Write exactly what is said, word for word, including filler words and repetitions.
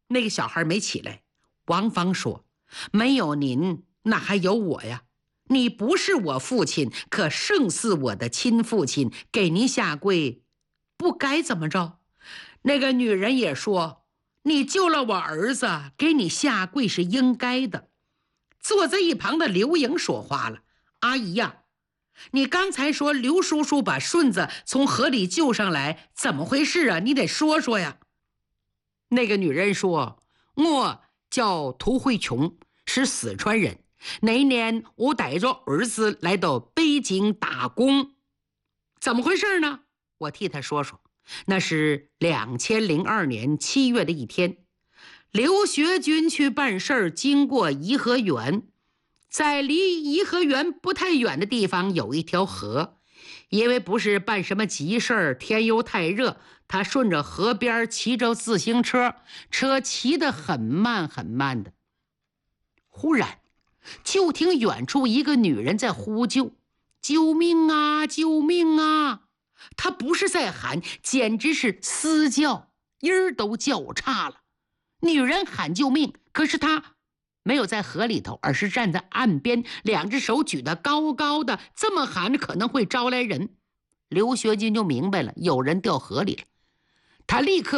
那个小孩没起来。王芳说：“没有您，那还有我呀。你不是我父亲，可胜似我的亲父亲，给您下跪，不该怎么着？”那个女人也说：“你救了我儿子，给你下跪是应该的。”坐在一旁的刘莹说话了：“阿姨呀，你刚才说刘叔叔把顺子从河里救上来，怎么回事啊？你得说说呀。”那个女人说：“我叫涂慧琼，是四川人。那一年我带着儿子来到北京打工，怎么回事呢？我替他说说。那是两千零二年七月的一天，刘学军去办事儿，经过颐和园，在离颐和园不太远的地方有一条河，因为不是办什么急事儿，天又太热，他顺着河边骑着自行车，车骑得很慢很慢的。忽然就听远处一个女人在呼救：“救命啊，救命啊！”她不是在喊，简直是嘶叫，音儿都叫差了。女人喊救命，可是她没有在河里头，而是站在岸边，两只手举得高高的，这么喊可能会招来人。刘学军就明白了，有人掉河里了，他立刻